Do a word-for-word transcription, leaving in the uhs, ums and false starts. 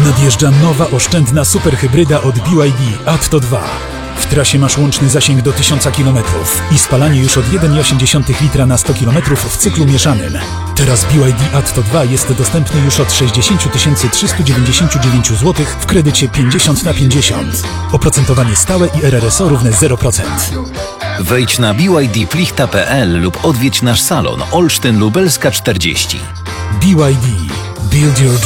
Nadjeżdża nowa oszczędna superhybryda od B Y D Atto dwa. W trasie masz łączny zasięg do tysiąca kilometrów i spalanie już od jeden przecinek osiem litra na sto kilometrów w cyklu mieszanym. Teraz B Y D Atto dwa jest dostępny już od sześćdziesiąt tysięcy trzysta dziewięćdziesiąt dziewięć złotych w kredycie pięćdziesiąt na pięćdziesiąt. Oprocentowanie stałe i R R S O równe zero procent. Wejdź na b y d plichta kropka p l lub odwiedź nasz salon Olsztyn Lubelska czterdzieści. B Y D. Build your dream.